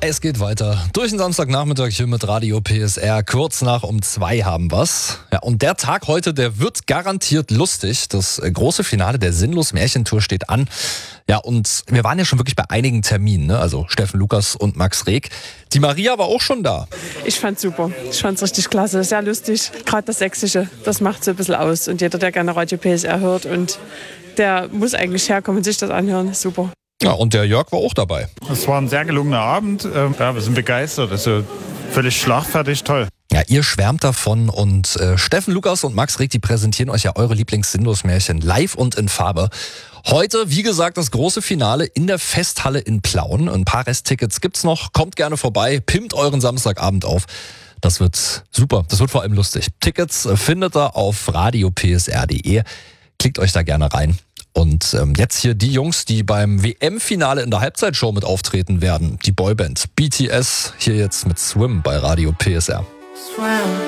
Es geht weiter. Durch den Samstagnachmittag hier mit Radio PSR. Kurz nach um 2 haben wir's. Ja, und der Tag heute, der wird garantiert lustig. Das große Finale der Sinnlos-Märchentour steht an. Ja, und wir waren ja schon wirklich bei einigen Terminen, ne? Also Steffen Lukas und Max Reg. Die Maria war auch schon da. Ich fand's super. Ich fand's richtig klasse. Sehr lustig. Gerade das Sächsische, das macht so ein bisschen aus. Und jeder, der gerne Radio PSR hört, und der muss eigentlich herkommen und sich das anhören. Super. Ja, und der Jörg war auch dabei. Es war ein sehr gelungener Abend. Wir sind begeistert. Also völlig schlagfertig, toll. Ja, ihr schwärmt davon und Steffen Lukas und Max Reg, die präsentieren euch ja eure Lieblings-Sinnlos-Märchen live und in Farbe. Heute, wie gesagt, das große Finale in der Festhalle in Plauen. Ein paar Resttickets gibt's noch. Kommt gerne vorbei, pimmt euren Samstagabend auf. Das wird super, das wird vor allem lustig. Tickets findet ihr auf radiopsr.de. Klickt euch da gerne rein. Und jetzt hier die Jungs, die beim WM-Finale in der Halbzeitshow mit auftreten werden. Die Boyband BTS, hier jetzt mit Swim bei Radio PSR.